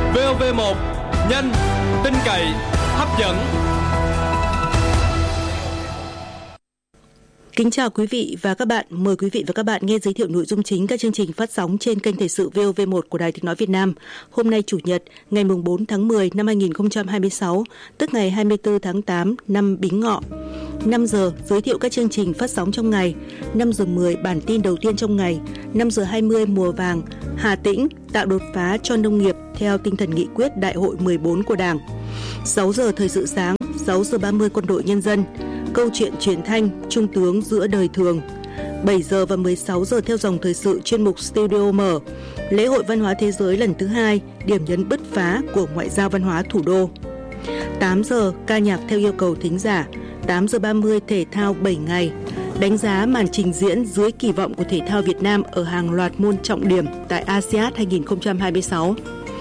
VOV1, nhanh, tin cậy, hấp dẫn. Kính chào quý vị và các bạn. Mời quý vị và các bạn nghe giới thiệu nội dung chính các chương trình phát sóng trên kênh Thời sự VOV1 của Đài Tiếng nói Việt Nam. Hôm nay Chủ nhật, ngày 4 tháng 10 năm 2026, tức ngày 24 tháng 8 năm Bính Ngọ. 5 giờ giới thiệu các chương trình phát sóng trong ngày. 5 giờ 10 bản tin đầu tiên trong ngày. 5 giờ 20 mùa vàng, Hà Tĩnh tạo đột phá cho nông nghiệp theo tinh thần nghị quyết Đại hội 14 của Đảng. 6 giờ thời sự sáng, 6 giờ 30 quân đội nhân dân. Câu chuyện truyền thanh, Trung tướng giữa đời thường. 7 giờ và 16 giờ theo dòng thời sự chuyên mục Studio mở. Lễ hội văn hóa thế giới lần thứ 2, điểm nhấn bứt phá của Ngoại giao văn hóa thủ đô. 8 giờ ca nhạc theo yêu cầu thính giả. 8 giờ 30 thể thao 7 ngày. Đánh giá màn trình diễn dưới kỳ vọng của thể thao Việt Nam ở hàng loạt môn trọng điểm tại ASEAN 2026.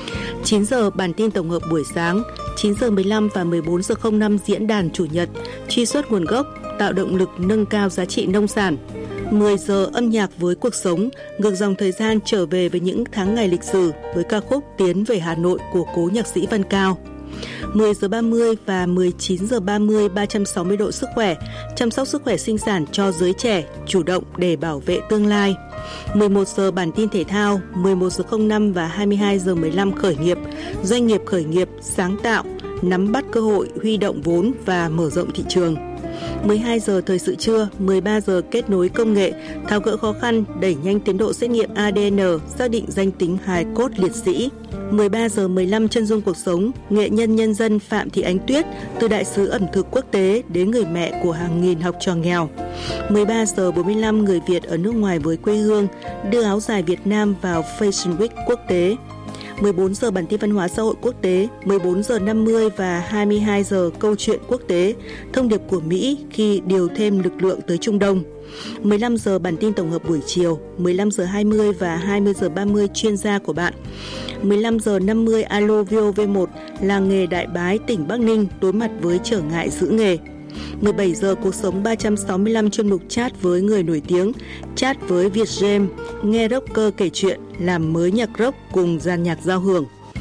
9 giờ bản tin tổng hợp buổi sáng. 9 giờ 15 và 14 giờ 05 diễn đàn Chủ nhật, truy xuất nguồn gốc, tạo động lực nâng cao giá trị nông sản. 10 giờ âm nhạc với cuộc sống, ngược dòng thời gian trở về với những tháng ngày lịch sử với ca khúc Tiến về Hà Nội của cố nhạc sĩ Văn Cao. 10 giờ 30 và 19 giờ 30 360 độ sức khỏe, chăm sóc sức khỏe sinh sản cho giới trẻ, chủ động để bảo vệ tương lai. 11 giờ bản tin thể thao, 11 giờ 05 và 22 giờ 15 khởi nghiệp, doanh nghiệp khởi nghiệp, sáng tạo, nắm bắt cơ hội, huy động vốn và mở rộng thị trường. 12 giờ thời sự trưa, 13 giờ kết nối công nghệ, tháo gỡ khó khăn, đẩy nhanh tiến độ xét nghiệm ADN, xác định danh tính hài cốt liệt sĩ. 13 giờ 15 chân dung cuộc sống, nghệ nhân nhân dân Phạm Thị Ánh Tuyết, từ đại sứ ẩm thực quốc tế đến người mẹ của hàng nghìn học trò nghèo. 13 giờ 45 người Việt ở nước ngoài với quê hương, đưa áo dài Việt Nam vào Fashion Week quốc tế. 14 giờ bản tin văn hóa xã hội quốc tế, 14 giờ 50 và 22 giờ câu chuyện quốc tế, thông điệp của Mỹ khi điều thêm lực lượng tới Trung Đông. 15 giờ bản tin tổng hợp buổi chiều, 15 giờ 20 và 20 giờ 30 chuyên gia của bạn. 15 giờ 50 Alo VOV1, làng nghề Đại Bái, tỉnh Bắc Ninh đối mặt với trở ngại giữ nghề. 17 giờ cuộc sống 365 chuyên mục chat với người nổi tiếng, chat với Việt James, nghe rocker kể chuyện, làm mới nhạc rock cùng dàn nhạc giao hưởng.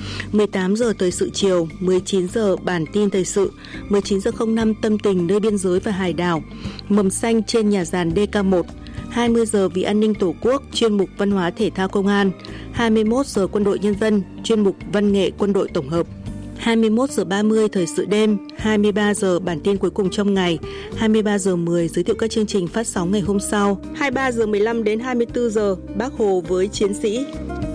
18 giờ thời sự chiều, 19 giờ bản tin thời sự, 19 giờ 05 tâm tình nơi biên giới và hải đảo, mầm xanh trên nhà giàn DK1. 20 giờ vì an ninh tổ quốc, chuyên mục văn hóa thể thao công an. 21 giờ quân đội nhân dân, chuyên mục văn nghệ quân đội tổng hợp. 21 giờ 30 thời sự đêm, 23 giờ bản tin cuối cùng trong ngày, 23 giờ 10 giới thiệu các chương trình phát sóng ngày hôm sau, 23 giờ 15 đến 24 giờ Bác Hồ với chiến sĩ.